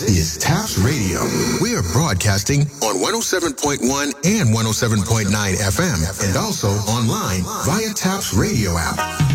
is Taps Radio. We are broadcasting on 107.1 and 107.9 FM and also online via Taps Radio app.